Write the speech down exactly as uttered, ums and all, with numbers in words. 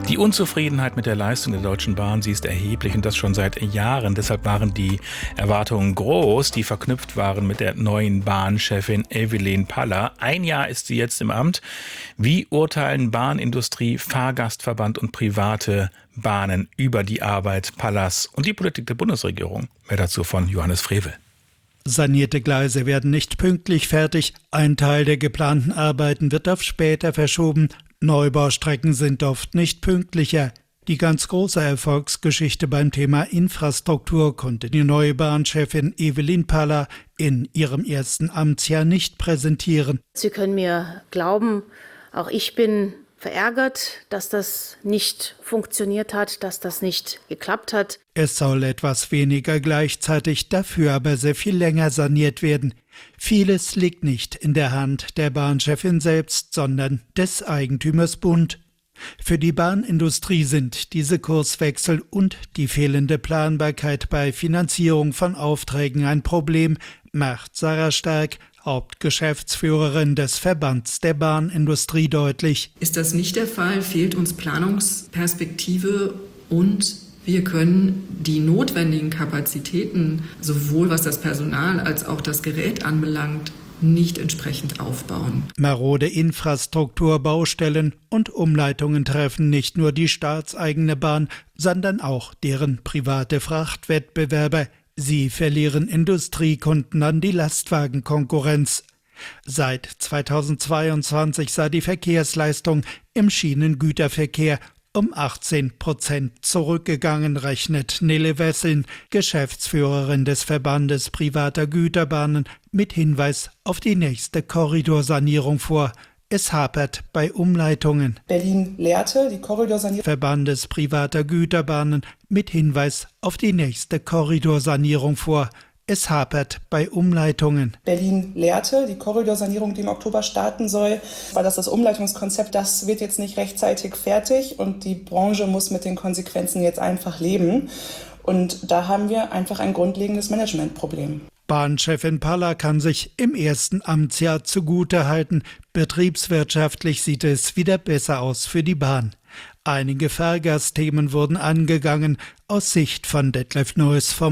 Die Unzufriedenheit mit der Leistung der Deutschen Bahn, sie ist erheblich und das schon seit Jahren. Deshalb waren die Erwartungen groß, die verknüpft waren mit der neuen Bahnchefin Evelyn Paller. Ein Jahr ist sie jetzt im Amt. Wie urteilen Bahnindustrie, Fahrgastverband und private Bahnen über die Arbeit Pallers und die Politik der Bundesregierung? Mehr dazu von Johannes Frevel. Sanierte Gleise werden nicht pünktlich fertig. Ein Teil der geplanten Arbeiten wird auf später verschoben. Neubaustrecken sind oft nicht pünktlicher. Die ganz große Erfolgsgeschichte beim Thema Infrastruktur konnte die neue Bahnchefin Evelyn Paller in ihrem ersten Amtsjahr nicht präsentieren. Sie können mir glauben, auch ich bin verärgert, dass das nicht funktioniert hat, dass das nicht geklappt hat. Es soll etwas weniger gleichzeitig, dafür aber sehr viel länger saniert werden. Vieles liegt nicht in der Hand der Bahnchefin selbst, sondern des Eigentümers Bund. Für die Bahnindustrie sind diese Kurswechsel und die fehlende Planbarkeit bei Finanzierung von Aufträgen ein Problem, macht Sarah Stark, Hauptgeschäftsführerin des Verbands der Bahnindustrie, deutlich. Ist das nicht der Fall, fehlt uns Planungsperspektive und wir können die notwendigen Kapazitäten, sowohl was das Personal als auch das Gerät anbelangt, nicht entsprechend aufbauen. Marode Infrastruktur, Baustellen und Umleitungen treffen nicht nur die staatseigene Bahn, sondern auch deren private Frachtwettbewerber. Sie verlieren Industriekunden an die Lastwagenkonkurrenz. Seit zweitausendzweiundzwanzig sei die Verkehrsleistung im Schienengüterverkehr um achtzehn Prozent zurückgegangen, rechnet Nele Wesseln, Geschäftsführerin des Verbandes privater Güterbahnen, mit Hinweis auf die nächste Korridorsanierung vor. Es hapert bei Umleitungen. Berlin-Lehrte, die Korridorsanierung. Verbandes privater Güterbahnen mit Hinweis auf die nächste Korridorsanierung vor. Es hapert bei Umleitungen. Berlin-Lehrte, die Korridorsanierung, die im Oktober starten soll, weil das das Umleitungskonzept, das wird jetzt nicht rechtzeitig fertig und die Branche muss mit den Konsequenzen jetzt einfach leben. Und da haben wir einfach ein grundlegendes Managementproblem. Bahnchefin Paller kann sich im ersten Amtsjahr zugutehalten. Betriebswirtschaftlich sieht es wieder besser aus für die Bahn. Einige Fahrgastthemen wurden angegangen, aus Sicht von Detlef Neuss vom